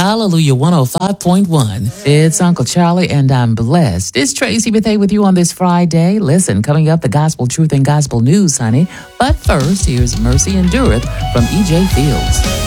Hallelujah 105.1. It's Uncle Charlie, and I'm blessed. It's Tracy Bethea with you on this Friday. Listen, coming up, the gospel truth and gospel news, honey. But first, here's Mercy Endureth from E.J. Fields.